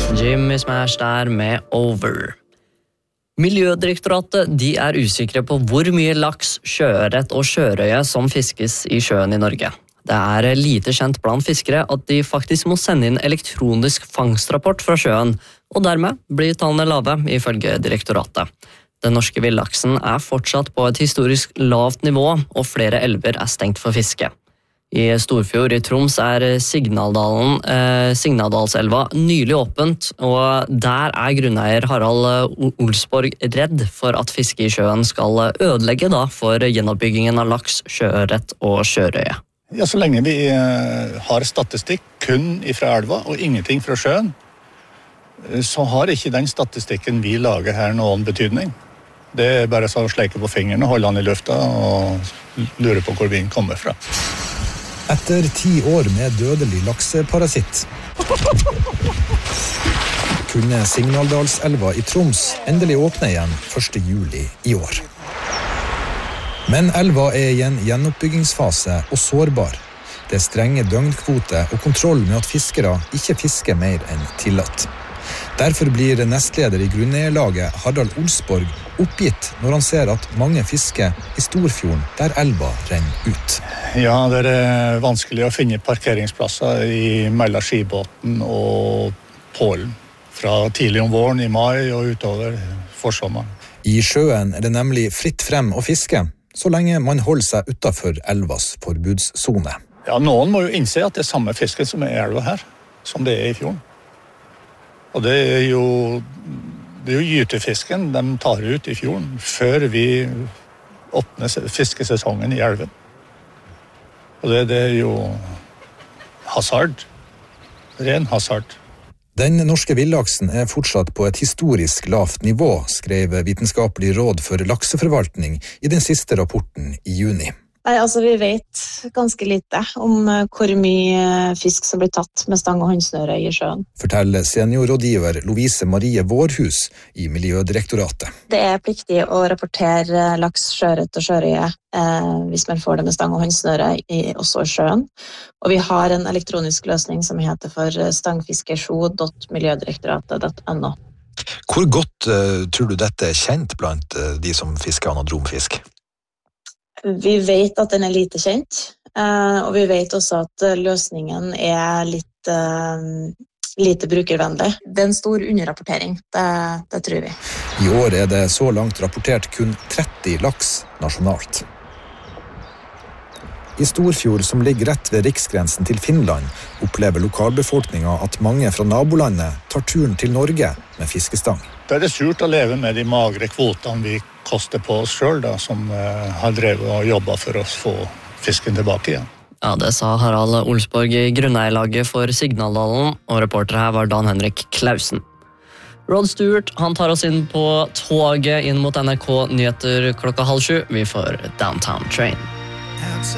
Jimmy Smash der med Over. Miljødirektoratet de er usikre på hvor mye laks, sjøørret og sjørøye som fiskes i sjøen i Norge. Det er lite kjent blant fiskere at de faktisk må sende inn elektronisk fangstrapport fra sjøen, og dermed blir tallene lave ifølge direktoratet. Den norske villaksen er fortsatt på et historisk lavt nivå, og flere elver er stengt for fiske. I Storfjord i Troms er Signaldalselva nylig åpent, og der er grunneier Harald Olsborg redd for at fiske i sjøen skal ødelegge for gjenoppbyggingen av laks, sjøørret og sjørøye. Ja, så lenge vi har statistikk kun fra elva og ingenting fra sjøen, så har ikke den statistikken vi lager her noen betydning. Det er bare så å sleike på fingrene, holde den i lufta og lure på hvor vinden kommer fra. Etter 10 år med dødelig lakseparasitt kunne Signaldalselva i Troms endelig åpne igjen 1. juli i år. Men elva er i en gjenoppbyggingsfase og sårbar. Det er strenge døgnkvote og kontroll med at fiskere ikke fisker mer enn tillatt. Derfor blir nestleder i grunneierlaget Harald Olsborg oppgitt når han ser at mange fisker i Storfjorden der elva renner ut. Ja, det er vanskelig å finne parkeringsplasser mellom skibåten og Polen. Fra tidlig om våren i mai og utover forsommeren. I sjøen er det nemlig fritt frem å fiske, så lenge man holder seg utenfor elvas forbudszone. Ja, noen må jo innse at det er samme fisken som er i elva her, som det er i fjorden. Og det er jo gytefisken de tar ut i fjorden før vi åpner fiskesesongen i elven. Og det er jo hasard. Ren hasard. Den norske villaksen er fortsatt på et historisk lavt nivå, skrev Vitenskapelig råd for lakseforvaltning i den siste rapporten i juni. Vi vet ganske lite om hvor mye fisk som blir tatt med stang og håndsnøre i sjøen. Forteller seniorrådgiver Lovise Marie Vårhus i Miljødirektoratet. Det er pliktig å rapportere laks, sjøørret og sjørøye hvis man får det med stang og håndsnøre også i sjøen. Og vi har en elektronisk løsning som heter for stangfiskesjo.miljødirektoratet.no. Hvor godt tror du dette er kjent blant de som fisker anadromfisk? Vi vet at den er lite kjent, og vi vet også at løsningen er lite brukervennlig. Det er en stor underrapportering, det tror vi. I år er det så langt rapportert kun 30 laks nasjonalt. I Storfjord, som ligger rett ved riksgrensen til Finland, opplever lokalbefolkningen at mange fra nabolandet tar turen til Norge med fiskestang. Det er surt å leve med de magre kvotene vi koster på oss selv, som har drevet og jobbet for å få fisken tilbake igjen. Ja, det sa Harald Olsborg i grunneierlaget for Signaldalen, og reporter her var Dan Henrik Klausen. Rod Stewart, han tar oss inn på toget inn mot NRK Nyheter 6:30. Vi får Downtown Train.